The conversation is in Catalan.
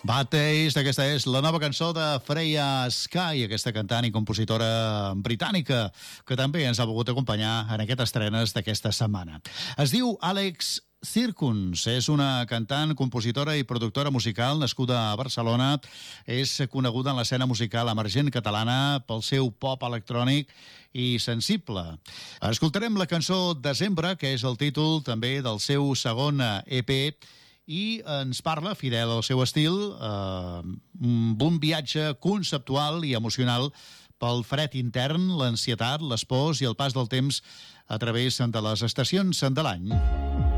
Bad Taste, aquesta és la nova cançó de Freya Sky, aquesta cantant i compositora britànica que també ens ha volgut acompanyar en aquestes estrenes d'aquesta setmana. Es diu Àlex Circuns, és una cantant, compositora i productora musical nascuda a Barcelona. És coneguda en l'escena musical emergent catalana pel seu pop electrònic i sensible. Escoltarem la cançó Desembre, que és el títol també del seu segon EP, i ens parla, fidel al seu estil, un viatge conceptual i emocional pel fred intern, l'ansietat, les pors i el pas del temps a través de les estacions de l'any.